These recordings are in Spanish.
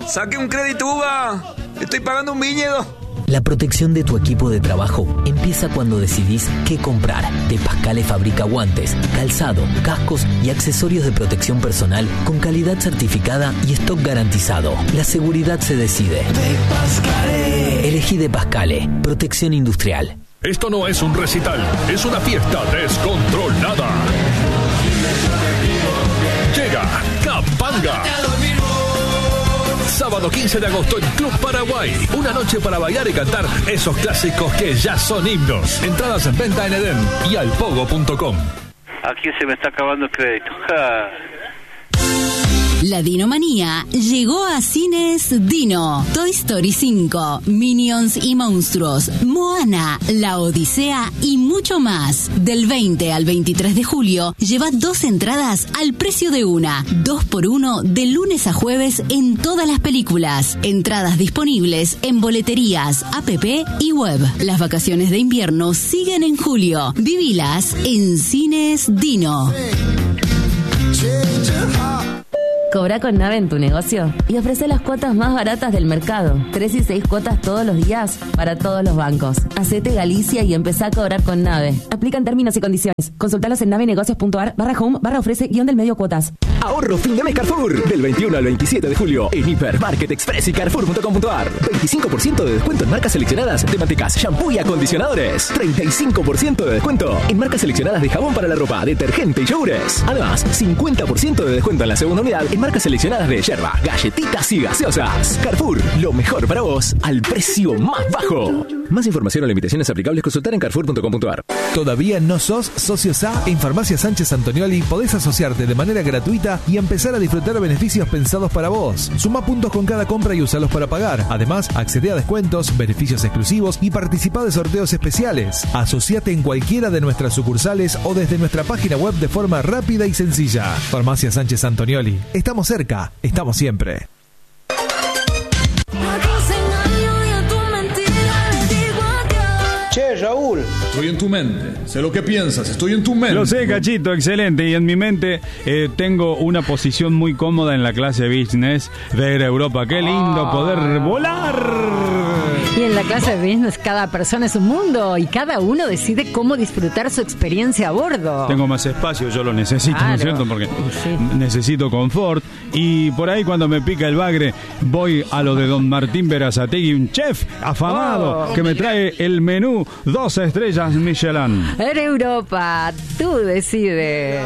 Saque un crédito, uva. Estoy pagando un viñedo. La protección de tu equipo de trabajo empieza cuando decidís qué comprar. De Pascale fabrica guantes, calzado, cascos y accesorios de protección personal con calidad certificada y stock garantizado. La seguridad se decide. De Pascale. Elegí De Pascale. Protección industrial. Esto no es un recital, es una fiesta descontrolada. Llega Capanga. Sábado 15 de agosto en Club Paraguay. Una noche para bailar y cantar esos clásicos que ya son himnos. Entradas en venta en Edén y alpogo.com. Aquí se me está acabando el crédito. Ja. La Dinomanía llegó a Cines Dino. Toy Story 5, Minions y Monstruos, Moana, La Odisea y mucho más. Del 20 al 23 de julio, lleva 2 entradas al precio de una. 2x1 de lunes a jueves en todas las películas. Entradas disponibles en boleterías, app y web. Las vacaciones de invierno siguen en julio. Vivilas en Cines Dino. Cobra con Nave en tu negocio y ofrece las cuotas más baratas del mercado. 3 y 6 cuotas todos los días para todos los bancos. Hacete Galicia y empezá a cobrar con Nave. Aplican términos y condiciones. Consultalos en navenegocios.ar/home/ofrece-del-medio cuotas. Ahorro fin de mes Carrefour. Del 21 al 27 de julio en Hiper, Market Express y Carrefour.com.ar. 25% de descuento en marcas seleccionadas de mantecas, shampoo y acondicionadores. 35% de descuento en marcas seleccionadas de jabón para la ropa, detergente y yogures. Además, 50% de descuento en la segunda unidad en marcas seleccionadas de yerba, galletitas y gaseosas. Carrefour, lo mejor para vos al precio más bajo. Más información o limitaciones aplicables consultar en Carrefour.com.ar. ¿Todavía no sos socio SA? En Farmacia Sánchez Antonioli podés asociarte de manera gratuita y empezar a disfrutar beneficios pensados para vos. Suma puntos con cada compra y usalos para pagar. Además, accede a descuentos, beneficios exclusivos y participa de sorteos especiales. Asociate en cualquiera de nuestras sucursales o desde nuestra página web de forma rápida y sencilla. Farmacia Sánchez Antonioli. Estamos cerca, estamos siempre. Che, Raúl. Estoy en tu mente. Sé lo que piensas. Estoy en tu mente. Lo sé, Cachito, excelente. Y en mi mente tengo una posición muy cómoda en la clase business de Air Europa. Qué lindo poder volar. Y en la clase de business cada persona es un mundo y cada uno decide cómo disfrutar su experiencia a bordo. Tengo más espacio, yo lo necesito, ¿no es cierto? Porque necesito confort. Y por ahí cuando me pica el bagre, voy a lo de don Martín Berazategui, un chef afamado que me trae el menú 2 estrellas Michelin. Air Europa, tú decides.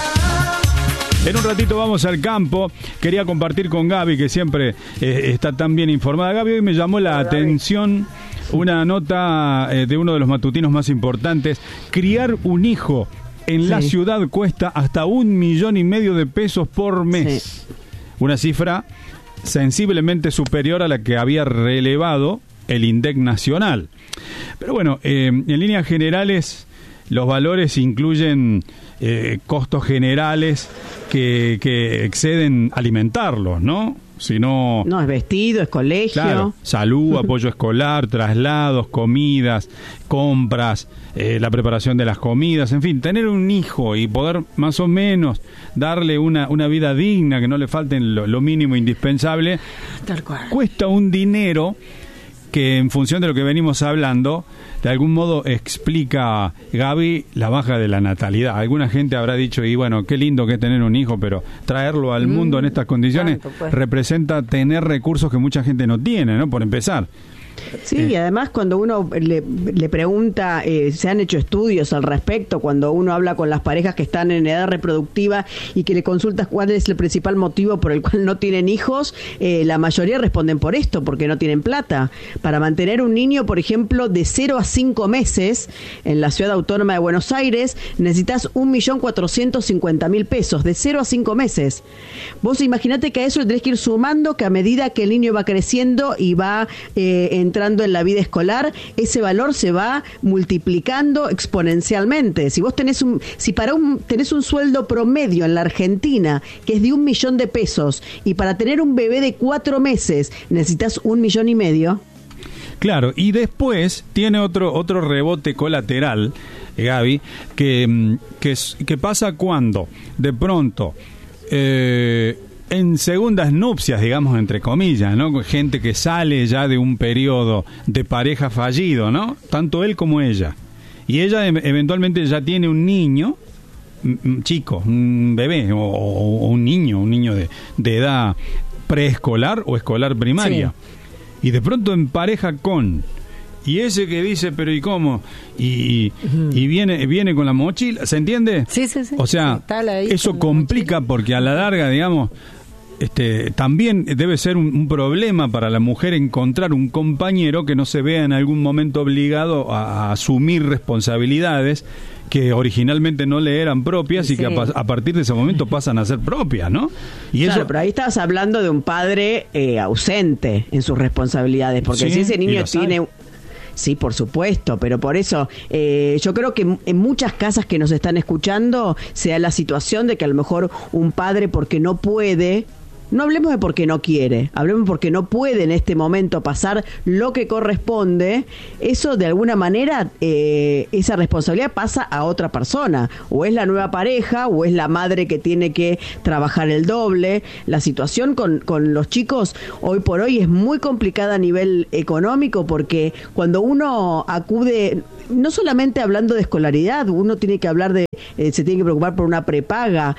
En un ratito vamos al campo. Quería compartir con Gaby, que siempre está tan bien informada. Gaby, hoy me llamó la atención una nota de uno de los matutinos más importantes. Criar un hijo en la ciudad cuesta hasta 1,5 millones de pesos por mes. Sí. Una cifra sensiblemente superior a la que había relevado el INDEC nacional. Pero bueno, en líneas generales, los valores incluyen costos generales que exceden alimentarlos, ¿no? Si no, es vestido, es colegio. Claro, salud, apoyo escolar, traslados, comidas, compras, la preparación de las comidas, en fin, tener un hijo y poder más o menos darle una vida digna, que no le falten lo mínimo indispensable, tal cual. Cuesta un dinero que en función de lo que venimos hablando, de algún modo explica, Gaby, la baja de la natalidad. Alguna gente habrá dicho, y bueno, qué lindo que es tener un hijo, pero traerlo al mundo en estas condiciones representa tener recursos que mucha gente no tiene, ¿no? Por empezar. Sí, y además cuando uno le pregunta, se han hecho estudios al respecto, cuando uno habla con las parejas que están en edad reproductiva y que le consultas cuál es el principal motivo por el cual no tienen hijos, la mayoría responden por esto, porque no tienen plata. Para mantener un niño, por ejemplo, de 0 a 5 meses en la Ciudad Autónoma de Buenos Aires, necesitas 1.450.000 pesos, de 0 a 5 meses. Vos imaginate que a eso le tenés que ir sumando, que a medida que el niño va creciendo y va entrando en la vida escolar, ese valor se va multiplicando exponencialmente. Si vos tenés tenés un sueldo promedio en la Argentina que es de 1 millón de pesos y para tener un bebé de 4 meses necesitas 1,5 millones. Claro, y después tiene otro rebote colateral, Gaby, que pasa cuando de pronto en segundas nupcias, digamos, entre comillas, ¿no? Gente que sale ya de un periodo de pareja fallido, ¿no? Tanto él como ella. Y ella eventualmente ya tiene un niño, un chico, un bebé, o un niño de edad preescolar o escolar primaria. Sí. Y de pronto en pareja con... Y ese que dice, pero ¿y cómo? Y viene con la mochila, ¿se entiende? Sí. O sea, eso complica porque a la larga, digamos, también debe ser un problema para la mujer encontrar un compañero que no se vea en algún momento obligado a asumir responsabilidades que originalmente no le eran propias y que a partir de ese momento pasan a ser propias, ¿no? Y claro, eso... pero ahí estabas hablando de un padre ausente en sus responsabilidades, porque si ese niño tiene... Sí, por supuesto, pero por eso yo creo que en muchas casas que nos están escuchando se da la situación de que a lo mejor un padre porque no puede... No hablemos de porque no quiere, hablemos porque no puede en este momento pasar lo que corresponde. Eso de alguna manera, esa responsabilidad pasa a otra persona. O es la nueva pareja, o es la madre que tiene que trabajar el doble. La situación con los chicos hoy por hoy es muy complicada a nivel económico, porque cuando uno acude, no solamente hablando de escolaridad, uno tiene que hablar de, se tiene que preocupar por una prepaga,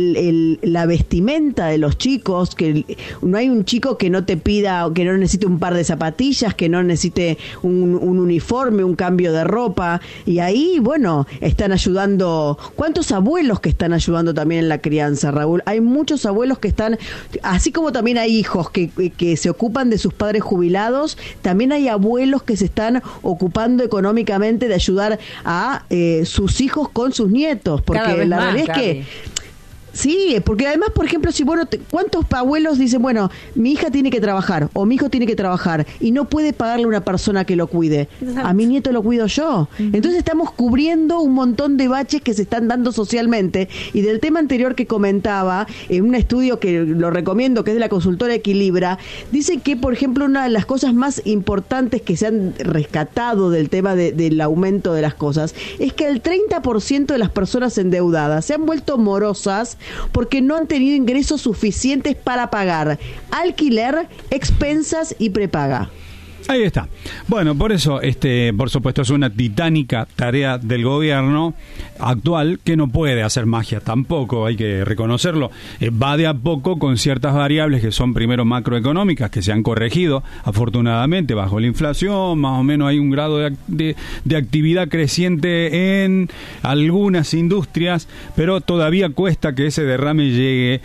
la vestimenta de los chicos, que no hay un chico que no te pida, que no necesite un par de zapatillas, que no necesite un uniforme, un cambio de ropa, y ahí, bueno, están ayudando. ¿Cuántos abuelos que están ayudando también en la crianza, Raúl? Hay muchos abuelos que están, así como también hay hijos que se ocupan de sus padres jubilados, también hay abuelos que se están ocupando económicamente de ayudar a sus hijos con sus nietos, porque la realidad es que sí, porque además, por ejemplo, si ¿cuántos abuelos dicen, bueno, mi hija tiene que trabajar o mi hijo tiene que trabajar y no puede pagarle a una persona que lo cuide? A mi nieto lo cuido yo. Entonces estamos cubriendo un montón de baches que se están dando socialmente. Y del tema anterior que comentaba, en un estudio que lo recomiendo, que es de la consultora Equilibra, dice que, por ejemplo, una de las cosas más importantes que se han rescatado del tema del aumento de las cosas es que el 30% de las personas endeudadas se han vuelto morosas porque no han tenido ingresos suficientes para pagar alquiler, expensas y prepaga. Ahí está. Bueno, por eso, por supuesto, es una titánica tarea del gobierno actual que no puede hacer magia tampoco, hay que reconocerlo. Va de a poco con ciertas variables que son primero macroeconómicas, que se han corregido, afortunadamente, bajo la inflación, más o menos hay un grado de actividad creciente en algunas industrias, pero todavía cuesta que ese derrame llegue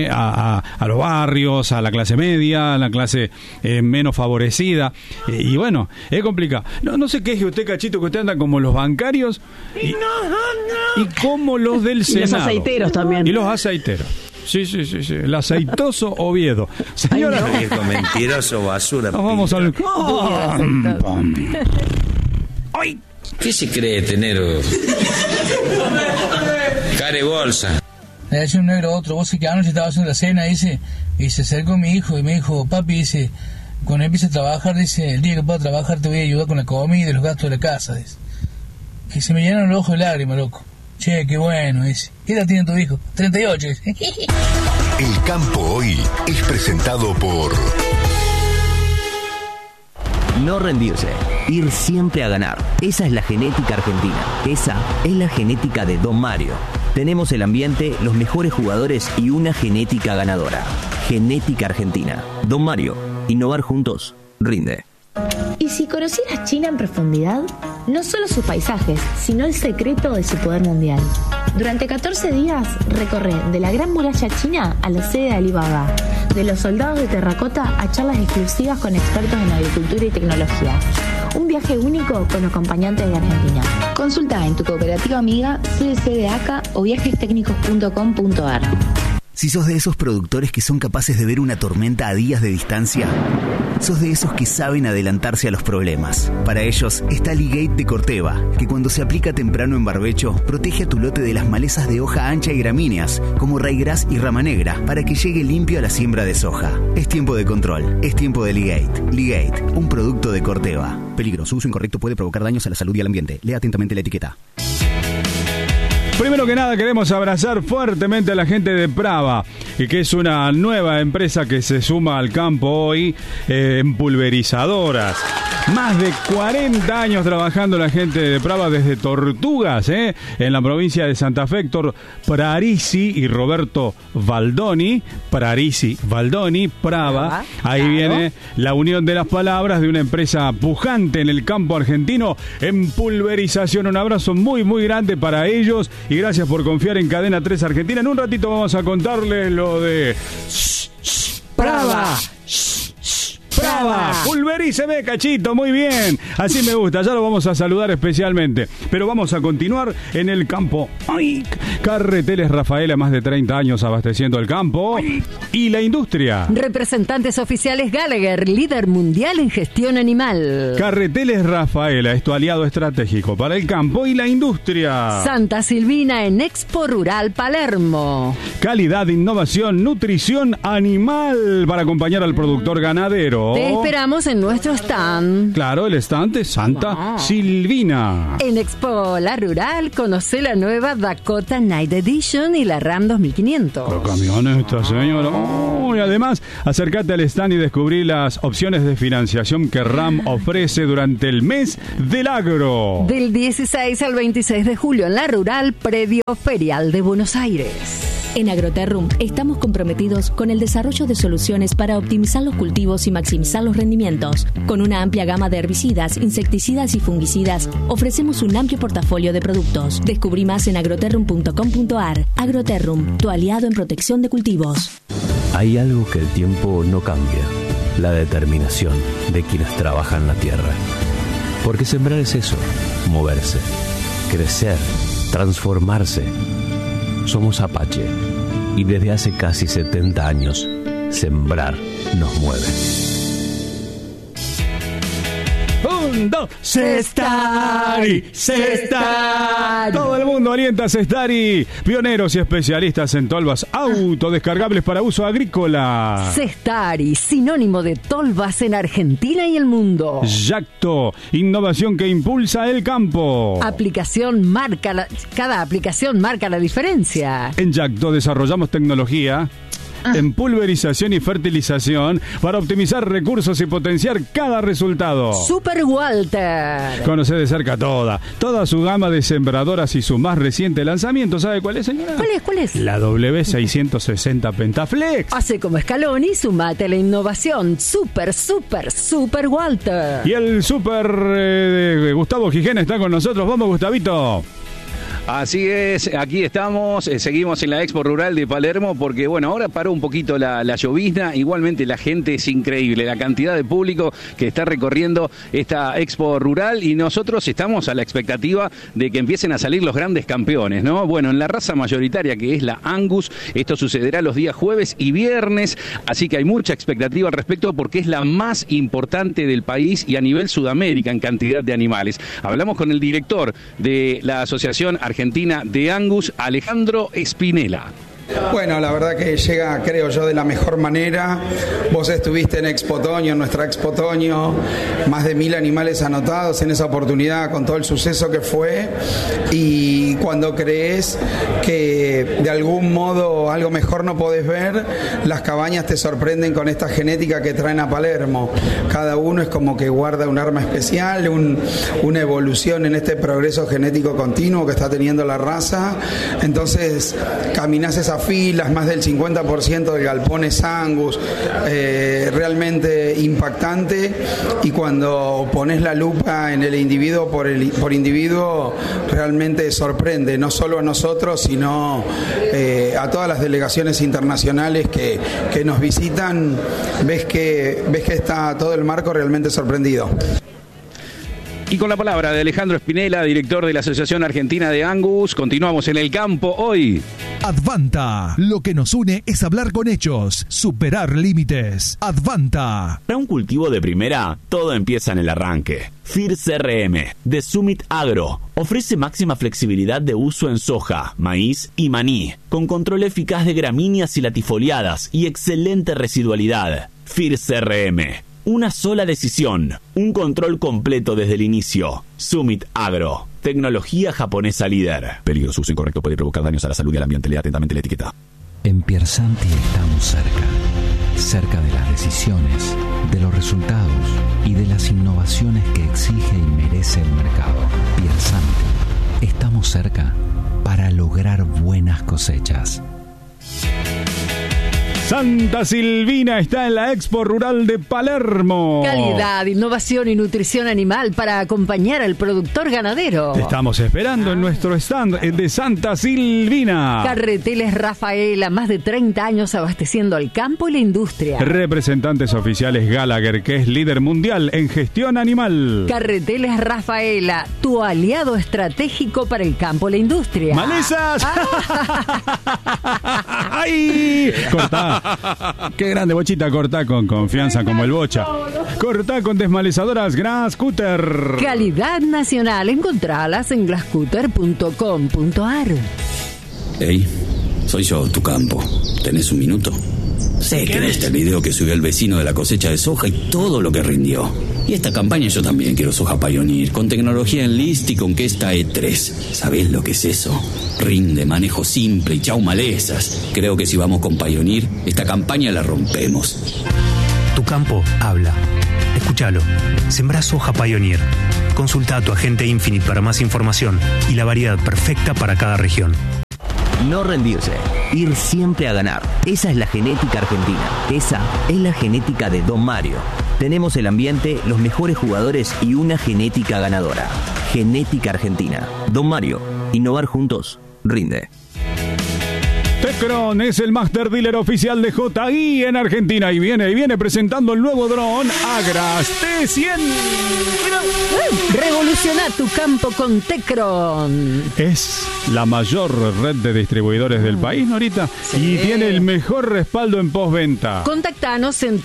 a los barrios, a la clase media, a la clase menos favorecida. Y bueno, es complicado. No se queje usted, Cachito, que usted anda como los bancarios y como los del Senado. Y los aceiteros también. Y los aceiteros. Sí. El aceitoso Oviedo. Señora. Viejo mentiroso, basura. Vamos al... ¡Ay! ¿Qué se cree tener? Care bolsa. Le hace un negro a otro. Vos sé que anoche estaba haciendo la cena, dice, y se acercó mi hijo y me dijo, papi, dice, cuando empiece a trabajar, dice, el día que pueda trabajar te voy a ayudar con la comida y los gastos de la casa, dice. Que se me llenaron los ojos de lágrimas, loco. Che, qué bueno, dice. ¿Qué edad tiene tu hijo? 38, dice. El campo hoy es presentado por... No rendirse, ir siempre a ganar. Esa es la genética argentina. Esa es la genética de Don Mario. Tenemos el ambiente, los mejores jugadores y una genética ganadora. Genética argentina. Don Mario. Innovar juntos. Rinde. ¿Y si conocieras China en profundidad? No solo sus paisajes, sino el secreto de su poder mundial. Durante 14 días recorre de la Gran Muralla China a la sede de Alibaba, de los soldados de terracota a charlas exclusivas con expertos en agricultura y tecnología. Un viaje único con acompañantes de Argentina. Consulta en tu cooperativa amiga, CDC de ACA o viajestecnicos.com.ar. Si sos de esos productores que son capaces de ver una tormenta a días de distancia, sos de esos que saben adelantarse a los problemas. Para ellos está Ligate de Corteva, que cuando se aplica temprano en barbecho, protege a tu lote de las malezas de hoja ancha y gramíneas, como raigras y rama negra, para que llegue limpio a la siembra de soja. Es tiempo de control, es tiempo de Ligate. Ligate, un producto de Corteva. Peligro, su uso incorrecto puede provocar daños a la salud y al ambiente. Lea atentamente la etiqueta. Primero que nada queremos abrazar fuertemente a la gente de Prava. y que es una nueva empresa que se suma al campo hoy en pulverizadoras. Más de 40 años trabajando la gente de Prava desde Tortugas, en la provincia de Santa Fe. Héctor Prarisi y Roberto Baldoni. Prarisi, Baldoni, Prava. Ahí viene la unión de las palabras de una empresa pujante en el campo argentino en pulverización. Un abrazo muy, muy grande para ellos y gracias por confiar en Cadena 3 Argentina. En un ratito vamos a contarles lo de Prava. Prava, pulveríceme, cachito, muy bien. Así me gusta, ya lo vamos a saludar especialmente. Pero vamos a continuar en el campo. ¡Ay! Carreteles Rafaela, más de 30 años abasteciendo el campo. ¡Ay! Y la industria. Representantes oficiales Gallagher, líder mundial en gestión animal. Carreteles Rafaela es tu aliado estratégico para el campo y la industria. Santa Silvina en Expo Rural Palermo. Calidad, innovación, nutrición animal para acompañar al productor ganadero. Te esperamos en nuestro stand. Claro, el stand de Santa Silvina. En Expo La Rural, conoce la nueva Dakota Night Edition y la Ram 2500. La camioneta, señora. Oh, y además, acércate al stand y descubrí las opciones de financiación que Ram ofrece durante el mes del agro. Del 16 al 26 de julio en La Rural, predio ferial de Buenos Aires. En Agroterrum estamos comprometidos con el desarrollo de soluciones para optimizar los cultivos y maximizar los rendimientos. Con una amplia gama de herbicidas, insecticidas y fungicidas, ofrecemos un amplio portafolio de productos. Descubrí más en agroterrum.com.ar. Agroterrum, tu aliado en protección de cultivos. Hay algo que el tiempo no cambia: la determinación de quienes trabajan la tierra. Porque sembrar es eso: moverse, crecer, transformarse. Somos Apache y desde hace casi 70 años, sembrar nos mueve. Cestari. Todo el mundo alienta a Cestari. Pioneros y especialistas en tolvas autodescargables para uso agrícola. Cestari, sinónimo de tolvas en Argentina y el mundo. Yacto, innovación que impulsa el campo. Cada aplicación marca la diferencia. En Yacto desarrollamos tecnología en pulverización y fertilización para optimizar recursos y potenciar cada resultado. Super Walter. Conoce de cerca toda su gama de sembradoras y su más reciente lanzamiento. ¿Sabe cuál es, señora? ¿Cuál es? La W660 Pentaflex. Hace como Scaloni, sumate a la innovación. Super Walter. Y el super Gustavo Gijena está con nosotros. Vamos, Gustavito. Así es, aquí estamos, seguimos en la Expo Rural de Palermo porque, bueno, ahora paró un poquito la llovizna, igualmente la gente es increíble, la cantidad de público que está recorriendo esta Expo Rural y nosotros estamos a la expectativa de que empiecen a salir los grandes campeones, ¿no? Bueno, en la raza mayoritaria que es la Angus, esto sucederá los días jueves y viernes, así que hay mucha expectativa al respecto porque es la más importante del país y a nivel Sudamérica en cantidad de animales. Hablamos con el director de la Asociación Argentina de Angus, Alejandro Espinela. Bueno, la verdad que llega, creo yo, de la mejor manera. Vos estuviste en Expo Otoño, en nuestra Expo Otoño, más de 1000 animales anotados en esa oportunidad con todo el suceso que fue. Y cuando crees que de algún modo algo mejor no podés ver, las cabañas te sorprenden con esta genética que traen a Palermo. Cada uno es como que guarda un arma especial, una evolución en este progreso genético continuo que está teniendo la raza. Entonces, caminás esas filas, más del 50% del galpón es Angus, realmente impactante, y cuando pones la lupa en el individuo por individuo, realmente sorprende, no solo a nosotros, sino a todas las delegaciones internacionales que nos visitan. Ves que está todo el marco realmente sorprendido. Y con la palabra de Alejandro Espinela, director de la Asociación Argentina de Angus, continuamos en el campo hoy. Advanta, lo que nos une es hablar con hechos, superar límites. Advanta. Para un cultivo de primera, todo empieza en el arranque. FIR CRM, de Summit Agro, ofrece máxima flexibilidad de uso en soja, maíz y maní, con control eficaz de gramíneas y latifoliadas y excelente residualidad. FIR CRM. Una sola decisión, un control completo desde el inicio. Summit Agro, tecnología japonesa líder. Peligro, su uso incorrecto puede provocar daños a la salud y al ambiente. Lea atentamente la etiqueta. En Piersanti estamos cerca de las decisiones, de los resultados y de las innovaciones que exige y merece el mercado. Piersanti, estamos cerca para lograr buenas cosechas. Santa Silvina está en la Expo Rural de Palermo. Calidad, innovación y nutrición animal para acompañar al productor ganadero. Te estamos esperando en nuestro stand de Santa Silvina. Carreteles Rafaela, más de 30 años abasteciendo al campo y la industria. Representantes oficiales Gallagher, que es líder mundial en gestión animal. Carreteles Rafaela, tu aliado estratégico para el campo y la industria. ¡Malezas! ¡Ay! Cortá. Qué grande, Bochita. Cortá con confianza como el Bocha. Cortá con desmalezadoras Glasscutter. Calidad nacional. Encontralas en glasscutter.com.ar. Hey, soy yo, tu campo. ¿Tenés un minuto? Sé que viste el video que subió el vecino de la cosecha de soja y todo lo que rindió. Y esta campaña yo también quiero soja Pioneer, con tecnología Enlist y con Questa E3. ¿Sabés lo que es eso? Rinde, manejo simple y chau malezas. Creo que si vamos con Pioneer, esta campaña la rompemos. Tu campo habla. Escúchalo. Sembrá soja Pioneer. Consulta a tu agente Infinite para más información y la variedad perfecta para cada región. No rendirse, ir siempre a ganar. Esa es la genética argentina. Esa es la genética de Don Mario. Tenemos el ambiente, los mejores jugadores y una genética ganadora. Genética argentina. Don Mario, innovar juntos, rinde. Tecron es el master dealer oficial de JI en Argentina y viene presentando el nuevo dron Agras T100. Revoluciona tu campo con Tecron. Es la mayor red de distribuidores del país, Norita, sí. Y tiene el mejor respaldo en postventa. Contactanos en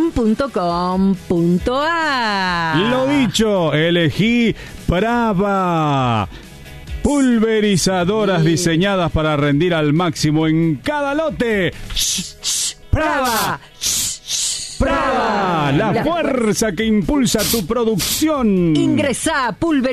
tecron.com.ar. Lo dicho, elegí Brava. Pulverizadoras diseñadas para rendir al máximo en cada lote. ¡Brava! ¡Brava! La fuerza que impulsa tu producción. Ingresa a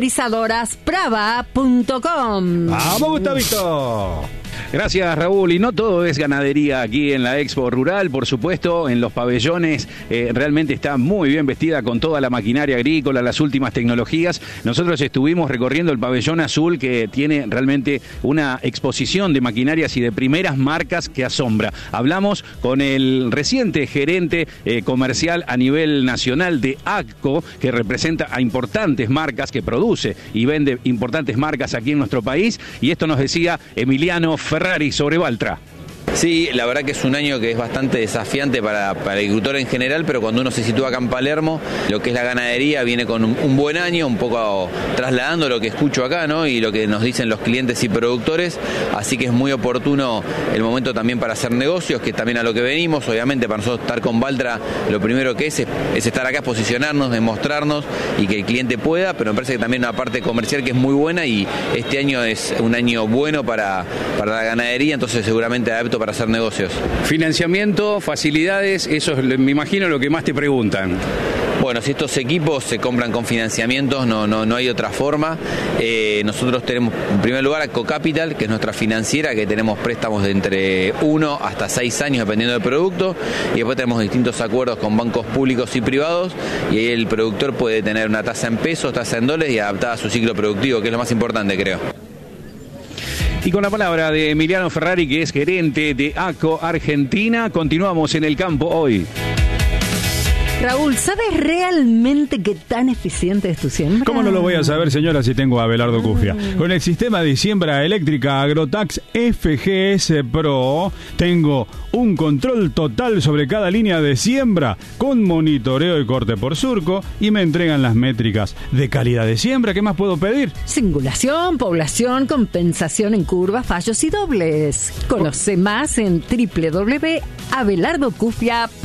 pulverizadoras.brava.com. ¡Vamos, Gustavito! Gracias, Raúl. Y no todo es ganadería aquí en la Expo Rural, por supuesto, en los pabellones realmente está muy bien vestida con toda la maquinaria agrícola, las últimas tecnologías. Nosotros estuvimos recorriendo el pabellón azul que tiene realmente una exposición de maquinarias y de primeras marcas que asombra. Hablamos con el reciente gerente comercial a nivel nacional de AGCO, que representa a importantes marcas, que produce y vende importantes marcas aquí en nuestro país. Y esto nos decía Emiliano Ferrari sobre Valtra. Sí, la verdad que es un año que es bastante desafiante para el agricultor en general, pero cuando uno se sitúa acá en Palermo, lo que es la ganadería viene con un buen año, un poco trasladando lo que escucho acá, ¿no? Y lo que nos dicen los clientes y productores, así que es muy oportuno el momento también para hacer negocios, que también a lo que venimos. Obviamente para nosotros estar con Valtra, lo primero que es estar acá, posicionarnos, demostrarnos y que el cliente pueda, pero me parece que también una parte comercial que es muy buena y este año es un año bueno para la ganadería, entonces seguramente adapto para hacer negocios. Financiamiento, facilidades, eso es, me imagino, lo que más te preguntan. Bueno, si estos equipos se compran con financiamientos, no hay otra forma. Nosotros tenemos, en primer lugar, a CoCapital, que es nuestra financiera, que tenemos préstamos de entre 1 hasta 6 años, dependiendo del producto, y después tenemos distintos acuerdos con bancos públicos y privados, y ahí el productor puede tener una tasa en pesos, tasa en dólares y adaptada a su ciclo productivo, que es lo más importante, creo. Y con la palabra de Emiliano Ferrari, que es gerente de AGCO Argentina, continuamos en el campo hoy. Raúl, ¿sabes realmente qué tan eficiente es tu siembra? ¿Cómo no lo voy a saber, señora, si tengo a Abelardo Cufia? Con el sistema de siembra eléctrica Agrotax FGS Pro, tengo un control total sobre cada línea de siembra, con monitoreo y corte por surco, y me entregan las métricas de calidad de siembra. ¿Qué más puedo pedir? Singulación, población, compensación en curvas, fallos y dobles. Conoce más en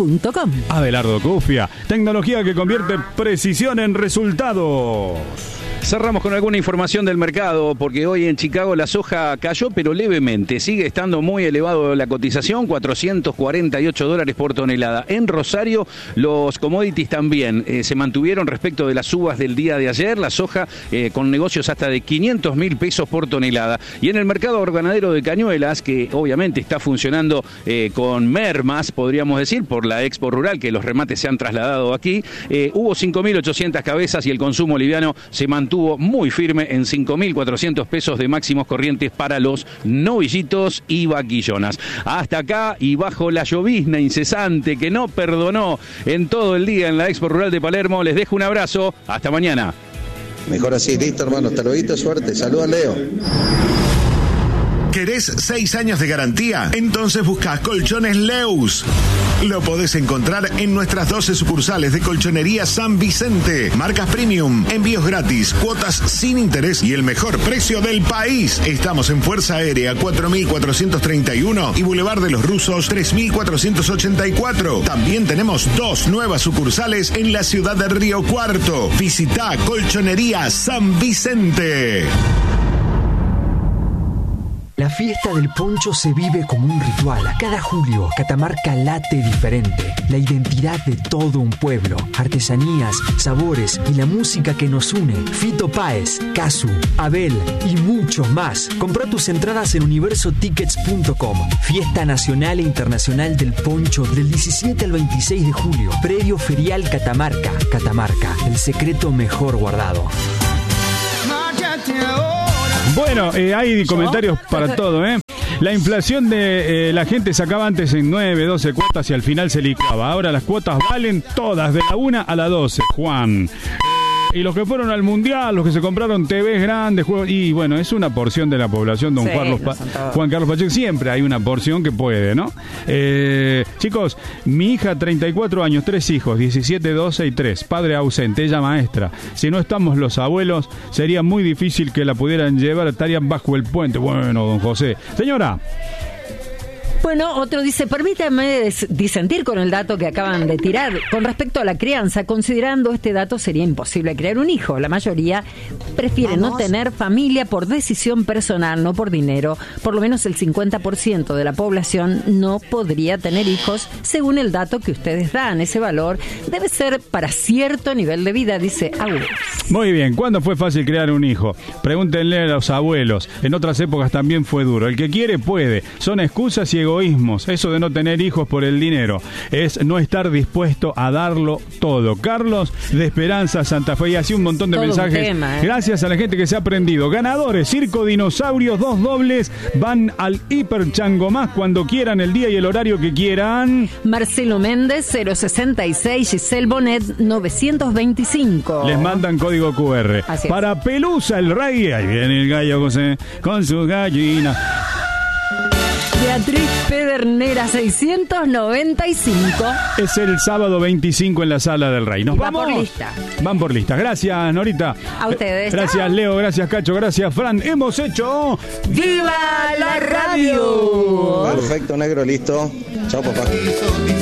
www.abelardocufia.com. Abelardo Cufia, tecnología que convierte precisión en resultados. Cerramos con alguna información del mercado, porque hoy en Chicago la soja cayó, pero levemente. Sigue estando muy elevado la cotización, $448 por tonelada. En Rosario, los commodities también se mantuvieron respecto de las subas del día de ayer. La soja con negocios hasta de 500.000 pesos por tonelada. Y en el mercado ganadero de Cañuelas, que obviamente está funcionando con mermas, podríamos decir, por la Expo Rural, que los remates se han trasladado aquí, hubo 5.800 cabezas y el consumo liviano se mantuvo muy firme en 5.400 pesos de máximos corrientes para los novillitos y vaquillonas. Hasta acá y bajo la llovizna incesante que no perdonó en todo el día en la Expo Rural de Palermo, les dejo un abrazo. Hasta mañana. Mejor así, listo, hermano. Hasta luego, suerte. Saludos, Leo. ¿Querés 6 años de garantía? Entonces buscá Colchones Leus. Lo podés encontrar en nuestras 12 sucursales de Colchonería San Vicente. Marcas premium, envíos gratis, cuotas sin interés y el mejor precio del país. Estamos en Fuerza Aérea 4431 y Boulevard de los Rusos 3484. También tenemos 2 nuevas sucursales en la ciudad de Río Cuarto. Visitá Colchonería San Vicente. La fiesta del poncho se vive como un ritual. Cada julio, Catamarca late diferente. La identidad de todo un pueblo, artesanías, sabores y la música que nos une. Fito Páez, Casu, Abel y muchos más. Comprá tus entradas en universotickets.com. Fiesta Nacional e Internacional del Poncho del 17 al 26 de julio. Predio Ferial Catamarca. Catamarca, el secreto mejor guardado. Bueno, hay comentarios para todo, ¿eh? La inflación de la gente sacaba antes en 9, 12 cuotas y al final se licuaba. Ahora las cuotas valen todas, de la 1 a la 12, Juan. Y los que fueron al Mundial, los que se compraron TVs grandes, juegos, y bueno, es una porción de la población, don Juan Carlos Pacheco. Siempre hay una porción que puede, ¿no? Chicos, mi hija, 34 años, 3 hijos, 17, 12 y 3, padre ausente, ella maestra. Si no estamos los abuelos, sería muy difícil que la pudieran llevar, estarían bajo el puente. Bueno, don José. Señora. Bueno, otro dice, permítame disentir con el dato que acaban de tirar. Con respecto a la crianza, considerando este dato, sería imposible crear un hijo. La mayoría prefiere no tener familia por decisión personal, no por dinero. Por lo menos el 50% de la población no podría tener hijos, según el dato que ustedes dan. Ese valor debe ser para cierto nivel de vida, dice Agus. Muy bien, ¿cuándo fue fácil crear un hijo? Pregúntenle a los abuelos. En otras épocas también fue duro. El que quiere puede. Son excusas y egoísmos. Eso de no tener hijos por el dinero es no estar dispuesto a darlo todo. Carlos de Esperanza, Santa Fe, y así un montón de todo mensajes. Tema, Gracias a la gente que se ha aprendido. Ganadores, Circo Dinosaurios, 2 dobles, van al Hiper Chango Más cuando quieran, el día y el horario que quieran. Marcelo Méndez, 066, Giselle Bonet, 925. Les mandan código QR. Para Pelusa el Rey, ahí viene el gallo José con su gallina. Beatriz Pedernera, 695. Es el sábado 25 en la Sala del Rey. ¿Nos vamos? Por lista. Van por lista. Gracias, Norita. A ustedes. Gracias, Leo. Gracias, Cacho. Gracias, Fran. Hemos hecho... ¡Viva la radio! Perfecto, negro. Listo. Chao, papá.